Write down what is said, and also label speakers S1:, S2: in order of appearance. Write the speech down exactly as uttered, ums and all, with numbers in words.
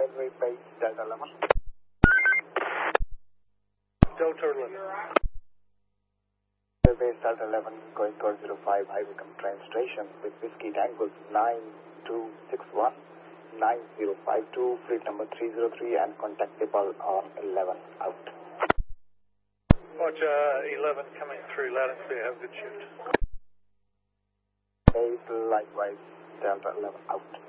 S1: Runway base Delta eleven.
S2: Delta eleven.
S1: Base Delta eleven going towards zero five High Wycombe train station with Whiskey Tango nine two six one nine zero five two, fleet number three zero three and contact Nepal on eleven out.
S2: Roger, eleven coming through loud and clear, have a good shift.
S1: Base likewise Delta eleven out.